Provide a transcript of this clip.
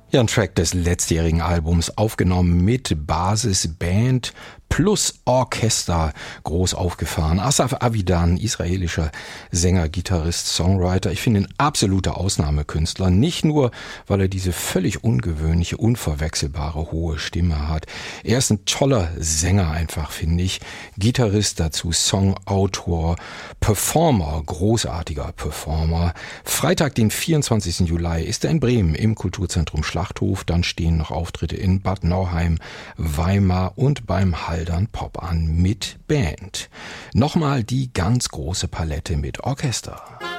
Ja, ein Track des letztjährigen Albums, aufgenommen mit Basisband plus Orchester, groß aufgefahren. Asaf Avidan, israelischer Sänger, Gitarrist, Songwriter. Ich finde ihn absoluter Ausnahmekünstler. Nicht nur, weil er diese völlig ungewöhnliche, unverwechselbare, hohe Stimme hat. Er ist ein toller Sänger einfach, finde ich. Gitarrist dazu, Songautor, Performer, großartiger Performer. Freitag, den 24. Juli, ist er in Bremen im Kulturzentrum Schlachthof. Dann stehen noch Auftritte in Bad Nauheim, Weimar und beim Haldern Pop an mit Band. Nochmal die ganz große Palette mit Orchester.